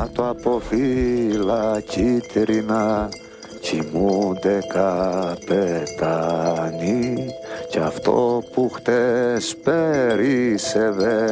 κάτω από φύλλα κίτρινα κοιμούνται καπετάνοι κι αυτό που χτες περίσσευε